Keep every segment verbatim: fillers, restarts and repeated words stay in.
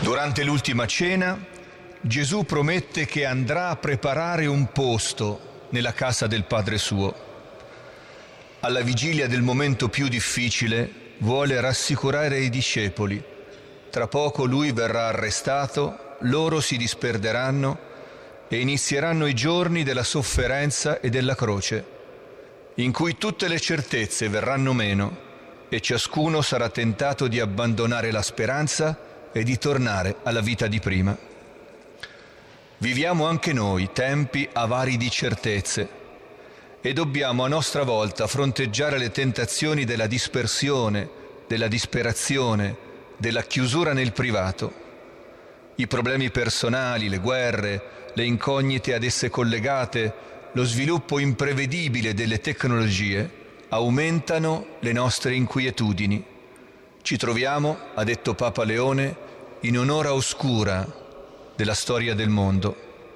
Durante l'ultima cena, Gesù promette che andrà a preparare un posto nella casa del Padre suo. Alla vigilia del momento più difficile, vuole rassicurare i discepoli. Tra poco lui verrà arrestato, loro si disperderanno e inizieranno i giorni della sofferenza e della croce, in cui tutte le certezze verranno meno e ciascuno sarà tentato di abbandonare la speranza e di tornare alla vita di prima. Viviamo anche noi tempi avari di certezze e dobbiamo a nostra volta fronteggiare le tentazioni della dispersione, della disperazione, della chiusura nel privato. I problemi personali, le guerre, le incognite ad esse collegate, lo sviluppo imprevedibile delle tecnologie aumentano le nostre inquietudini. Ci troviamo, ha detto Papa Leone, in un'ora oscura della storia del mondo.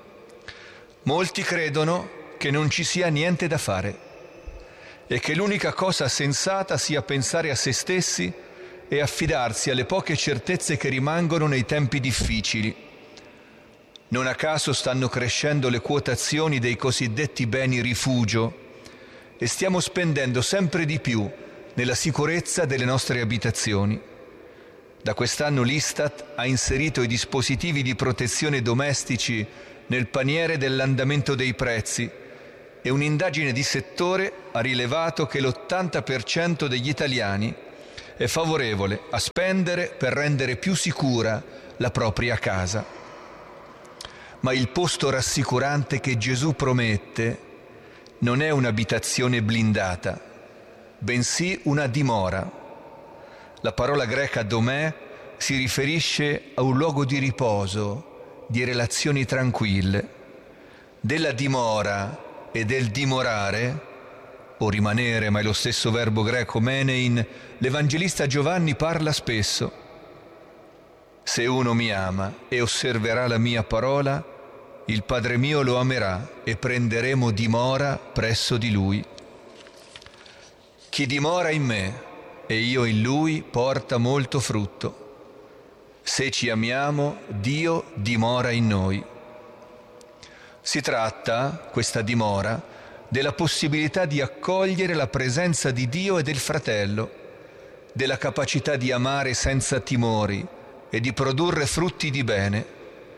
Molti credono che non ci sia niente da fare e che l'unica cosa sensata sia pensare a se stessi e affidarsi alle poche certezze che rimangono nei tempi difficili. Non a caso stanno crescendo le quotazioni dei cosiddetti beni rifugio e stiamo spendendo sempre di più nella sicurezza delle nostre abitazioni. Da quest'anno l'Istat ha inserito i dispositivi di protezione domestici nel paniere dell'andamento dei prezzi e un'indagine di settore ha rilevato che l'ottanta per cento degli italiani è favorevole a spendere per rendere più sicura la propria casa. Ma il posto rassicurante che Gesù promette non è un'abitazione blindata, bensì una dimora. La parola greca domè si riferisce a un luogo di riposo, di relazioni tranquille. Della dimora e del dimorare, o rimanere, ma è lo stesso verbo greco menein, l'Evangelista Giovanni parla spesso. Se uno mi ama e osserverà la mia parola, il Padre mio lo amerà e prenderemo dimora presso di lui. Chi dimora in me e io in lui porta molto frutto. Se ci amiamo, Dio dimora in noi. Si tratta, questa dimora, della possibilità di accogliere la presenza di Dio e del fratello, della capacità di amare senza timori e di produrre frutti di bene.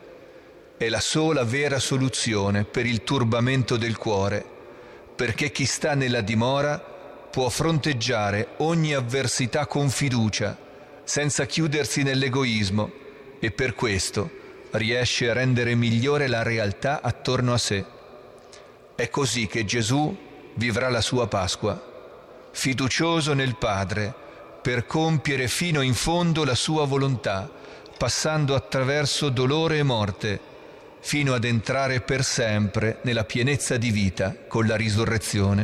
È la sola vera soluzione per il turbamento del cuore, perché chi sta nella dimora può fronteggiare ogni avversità con fiducia, senza chiudersi nell'egoismo, e per questo riesce a rendere migliore la realtà attorno a sé. È così che Gesù vivrà la sua Pasqua, fiducioso nel Padre, per compiere fino in fondo la sua volontà, passando attraverso dolore e morte, fino ad entrare per sempre nella pienezza di vita con la risurrezione.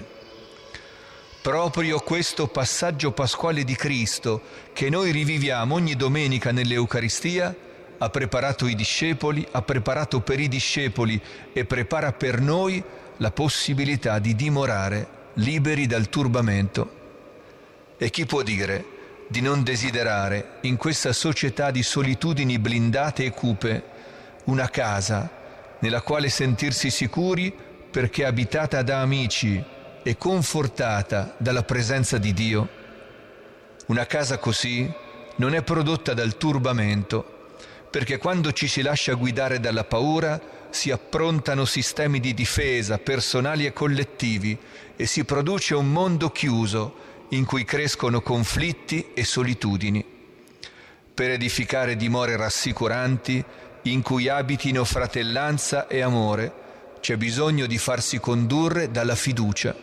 Proprio questo passaggio pasquale di Cristo, che noi riviviamo ogni domenica nell'Eucaristia, ha preparato i discepoli, ha preparato per i discepoli e prepara per noi la possibilità di dimorare liberi dal turbamento. E chi può dire di non desiderare, in questa società di solitudini blindate e cupe, una casa nella quale sentirsi sicuri perché abitata da amici e confortata dalla presenza di Dio? Una casa così non è prodotta dal turbamento, perché quando ci si lascia guidare dalla paura si approntano sistemi di difesa personali e collettivi e si produce un mondo chiuso in cui crescono conflitti e solitudini. Per edificare dimore rassicuranti in cui abitino fratellanza e amore, c'è bisogno di farsi condurre dalla fiducia.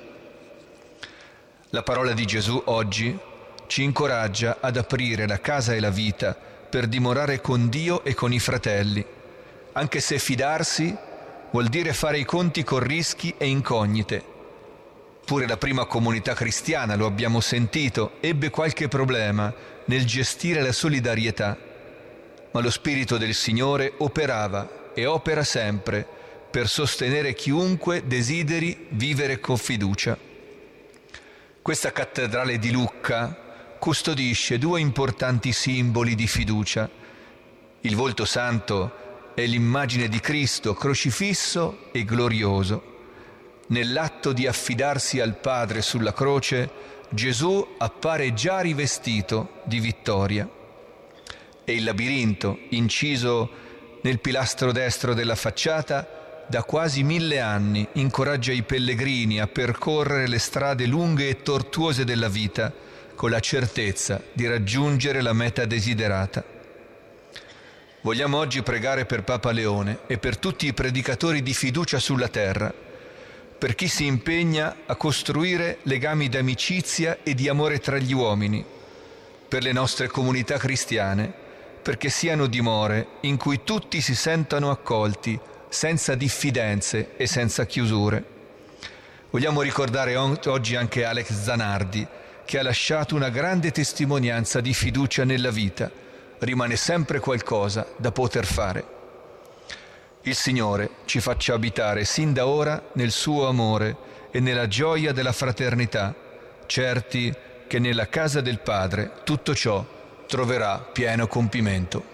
La parola di Gesù oggi ci incoraggia ad aprire la casa e la vita per dimorare con Dio e con i fratelli, anche se fidarsi vuol dire fare i conti con rischi e incognite. Pure la prima comunità cristiana, lo abbiamo sentito, ebbe qualche problema nel gestire la solidarietà, ma lo Spirito del Signore operava e opera sempre per sostenere chiunque desideri vivere con fiducia. Questa cattedrale di Lucca custodisce due importanti simboli di fiducia: Il volto santo è l'immagine di Cristo crocifisso e glorioso. Nell'atto di affidarsi al Padre sulla croce, Gesù appare già rivestito di vittoria. E il labirinto, inciso nel pilastro destro della facciata, da quasi mille anni incoraggia i pellegrini a percorrere le strade lunghe e tortuose della vita con la certezza di raggiungere la meta desiderata. Vogliamo oggi pregare per Papa Leone e per tutti i predicatori di fiducia sulla terra, per chi si impegna a costruire legami d'amicizia e di amore tra gli uomini, per le nostre comunità cristiane, perché siano dimore in cui tutti si sentano accolti, senza diffidenze e senza chiusure. Vogliamo ricordare oggi anche Alex Zanardi, che ha lasciato una grande testimonianza di fiducia nella vita. Rimane sempre qualcosa da poter fare. Il Signore ci faccia abitare sin da ora nel suo amore e nella gioia della fraternità, certi che nella casa del Padre tutto ciò troverà pieno compimento.